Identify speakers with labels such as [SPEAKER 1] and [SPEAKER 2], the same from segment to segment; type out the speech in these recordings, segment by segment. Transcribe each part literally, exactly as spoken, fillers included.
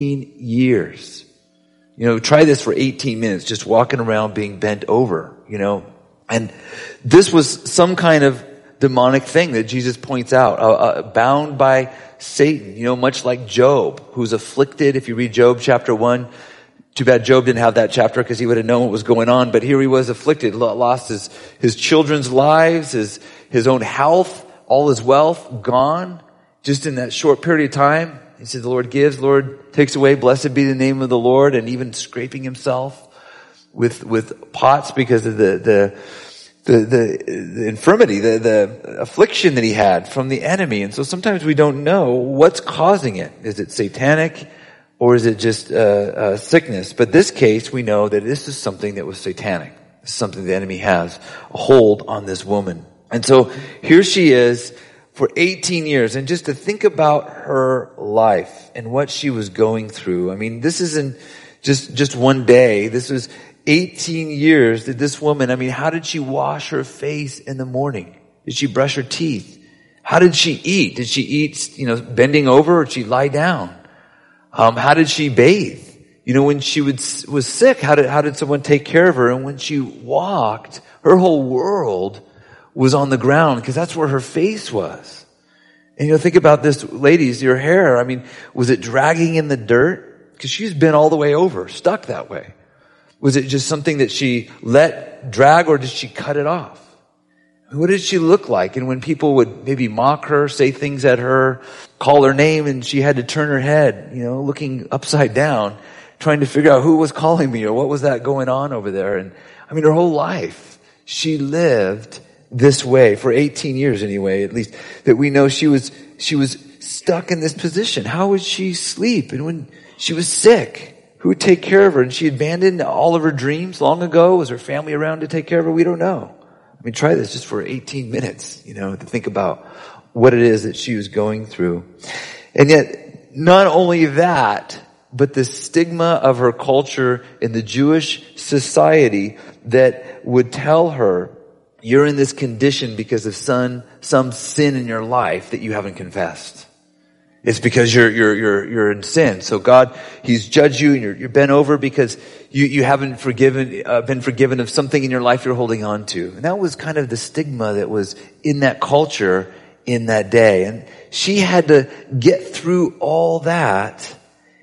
[SPEAKER 1] years. You know, try this for eighteen minutes, just walking around being bent over, you know. And this was some kind of demonic thing that Jesus points out, uh, uh, bound by Satan, you know, much like Job, who's afflicted. If you read Job chapter one, too bad Job didn't have that chapter because he would have known what was going on. But here he was afflicted, lost his, his children's lives, his, his own health, all his wealth gone just in that short period of time. He said, the Lord gives, Lord takes away, blessed be the name of the Lord, and even scraping himself with, with pots because of the, the, the, the, the infirmity, the, the affliction that he had from the enemy. And so sometimes we don't know what's causing it. Is it satanic or is it just, uh, uh, sickness? But this case, we know that this is something that was satanic. This is something the enemy has a hold on this woman. And so here she is, for eighteen years, and just to think about her life and what she was going through. I mean, this isn't just, just one day. This was eighteen years that this woman, I mean, how did she wash her face in the morning? Did she brush her teeth? How did she eat? Did she eat, you know, bending over, or did she lie down? Um, how did she bathe? You know, when she would, was sick, how did, how did someone take care of her? And when she walked, her whole world was on the ground because that's where her face was. And you know, think about this, ladies, your hair, I mean, was it dragging in the dirt? Because she's been all the way over, stuck that way. Was it just something that she let drag, or did she cut it off? What did she look like? And when people would maybe mock her, say things at her, call her name, and she had to turn her head, you know, looking upside down, trying to figure out who was calling me or what was that going on over there. And I mean, her whole life, she lived this way for eighteen years anyway, at least, that we know she was, she was stuck in this position. How would she sleep? And when she was sick, who would take care of her? And she abandoned all of her dreams long ago. Was her family around to take care of her? We don't know. I mean, try this just for eighteen minutes, you know, to think about what it is that she was going through. And yet, not only that, but the stigma of her culture in the Jewish society that would tell her, you're in this condition because of some, some sin in your life that you haven't confessed. It's because you're, you're, you're, you're in sin. So God, He's judged you and you're, you're bent over because you, you haven't forgiven, uh, been forgiven of something in your life you're holding on to. And that was kind of the stigma that was in that culture in that day. And she had to get through all that.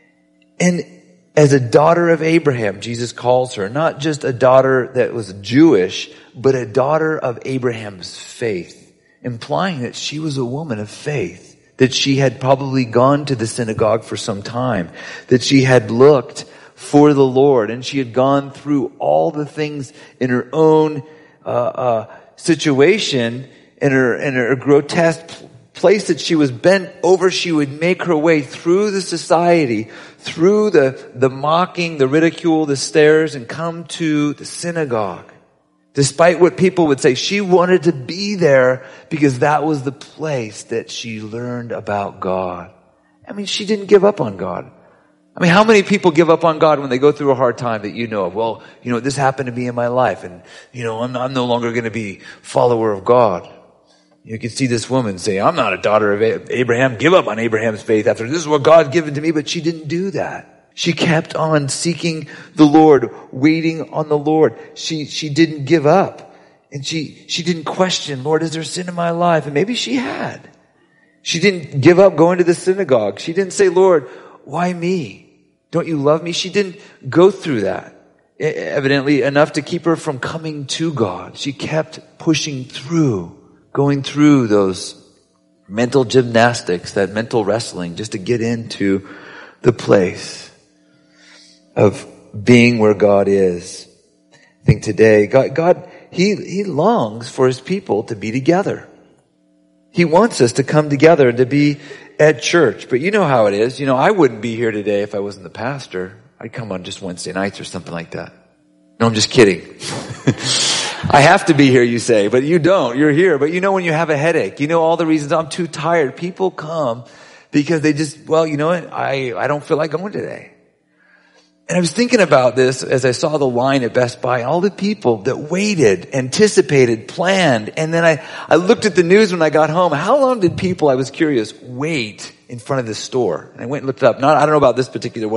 [SPEAKER 1] And as a daughter of Abraham, Jesus calls her, not just a daughter that was Jewish, but a daughter of Abraham's faith, implying that she was a woman of faith, that she had probably gone to the synagogue for some time, that she had looked for the Lord, and she had gone through all the things in her own uh, uh situation, in her, in her grotesque place that she was bent over. She would make her way through the society, through the, the mocking, the ridicule, the stares, and come to the synagogue. Despite what people would say, she wanted to be there because that was the place that she learned about God. I mean, she didn't give up on God. I mean, how many people give up on God when they go through a hard time that you know of? Well, you know, this happened to me in my life, and, you know, I'm, I'm no longer going to be follower of God. You can see this woman say, I'm not a daughter of Abraham. Give up on Abraham's faith after this is what God given to me. But she didn't do that. She kept on seeking the Lord, waiting on the Lord. She, she didn't give up. And she, she didn't question, Lord, is there sin in my life? And maybe she had. She didn't give up going to the synagogue. She didn't say, Lord, why me? Don't you love me? She didn't go through that. Evidently enough to keep her from coming to God. She kept pushing through. Going through those mental gymnastics, that mental wrestling, just to get into the place of being where God is. I think today, God, God He, He longs for His people to be together. He wants us to come together and to be at church. But you know how it is. You know, I wouldn't be here today if I wasn't the pastor. I'd come on just Wednesday nights or something like that. No, I'm just kidding. I have to be here, you say, but you don't. You're here. But you know when you have a headache, you know all the reasons. I'm too tired. People come because they just, well, you know what? I, I don't feel like going today. And I was thinking about this as I saw the line at Best Buy, all the people that waited, anticipated, planned. And then I, I looked at the news when I got home. How long did people, I was curious, wait in front of this store? And I went and looked it up. Not, I don't know about this particular one.